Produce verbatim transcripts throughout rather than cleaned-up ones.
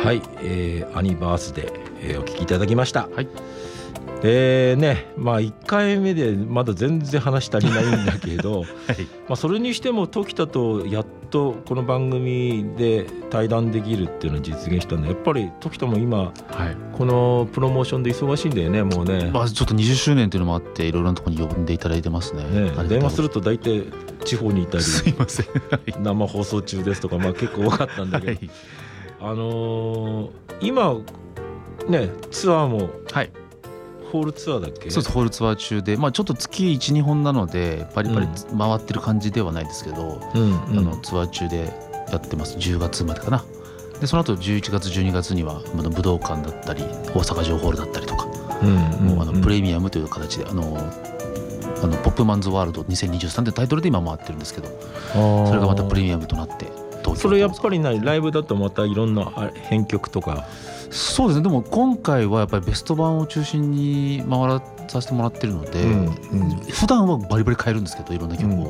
はい、えー、アニバースデー、えー、お聞きいただきました。 はい。 えーね、まあいっかいめでまだ全然話足りないんだけど、はい、まあそれにしても時田とやっとこの番組で対談できるっていうのを実現したんで、やっぱり時田も今、はい、このプロモーションで忙しいんだよね、もうね。 まあちょっとにじゅっしゅうねんっていうのもあっていろいろなところに呼んでいただいてます ね, ね。 電話すると大体地方にいたり、 すいません、はい、 生放送中ですとか、まあ結構多かったんだけど、はい、あのー、今ねツアーも、はい、ホールツアーだっけ？ そうです、ホールツアー中で、まあ、ちょっと月いち、にほんなのでパリパリ回ってる感じではないですけど、うん、あのツアー中でやってます。じゅうがつまでかな。でその後じゅういちがつじゅうにがつには武道館だったり大阪城ホールだったりとか、うんうんうん、もうあのプレミアムという形であのあのポップマンズワールドにせんにじゅうさんというタイトルで今回ってるんですけど、それがまたプレミアムとなってそれやっぱりないライブだとまたいろんな編曲とか。 そうですね。でも今回はやっぱりベスト版を中心に回らさせてもらってるので、うんうん、普段はバリバリ変えるんですけどいろんな曲を、うんうんうん、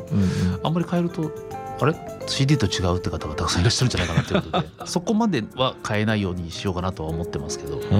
あんまり変えるとあれ シーディー と違うって方がたくさんいらっしゃるんじゃないかなということでそこまでは変えないようにしようかなとは思ってますけど。うん、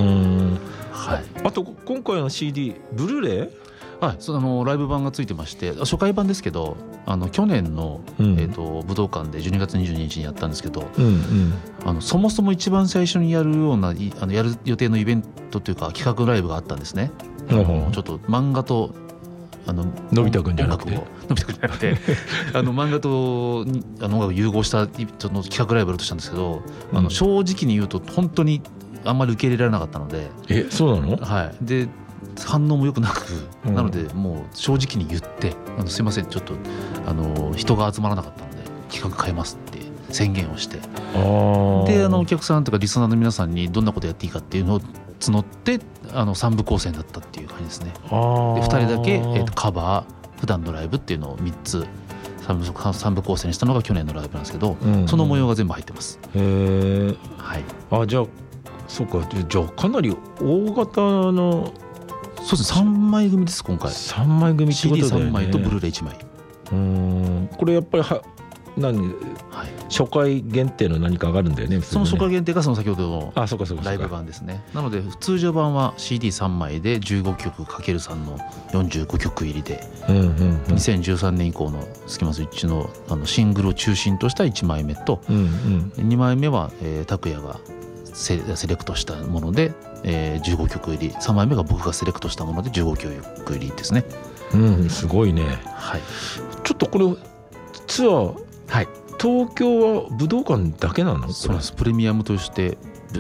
はい、あと今回の シーディー ブルーレイ、 はい、そのあのライブ版がついてまして初回版ですけどあの去年の、うんえー、と武道館でじゅうにがつにじゅうににちにやったんですけど、うんうん、あのそもそも一番最初にやるようなあのやる予定のイベントというか企画ライブがあったんですね。あのちょっと漫画とあののび太くんじゃなくてのび太くんじゃなくてあの漫画とあの音楽を融合したその企画ライブをやろうとしたんですけど、うん、あの正直に言うと本当にあんまり受け入れられなかったので。 え、そうなの？ はい。で反応も良くなく、うん、なのでもう正直に言ってあのすいませんちょっとあの人が集まらなかったので企画変えますって宣言をして、あであのお客さんとかリスナーの皆さんにどんなことやっていいかっていうのを募ってあのさんぶ構成だったっていう感じですね。でふたりだけ、えー、とカバー普段のライブっていうのをみっつさんぶ構成にしたのが去年のライブなんですけど、うんうん、その模様が全部入ってます。 へー、はい、あじゃあそうか、じゃあかなり大型のそうですね、さんまい組です今回。 さんまい組ってことだよね。 シーディーさん 枚とブルーレイいちまい。 うーん、これやっぱりは何、はい、初回限定の何かがあるんだよね。 その初回限定がその先ほどのあそうかそうかライブ版ですね。なので通常版は シーディーさん 枚でじゅうごきょく ×さん のよんじゅうごきょく入りで、うんうんうん、にせんじゅうさんねん以降のスキマスイッチ の, あのシングルを中心としたいちまいめと、うんうん、にまいめは、えー、拓也がセ, セレクトしたもので、えー、じゅうごきょく入り、さんまいめが僕がセレクトしたものでじゅうごきょく入りですね。 うん、すごいね。はい。ちょっとこれツアー、はい、東京は武道館だけなの？ そうです。プレミアムとして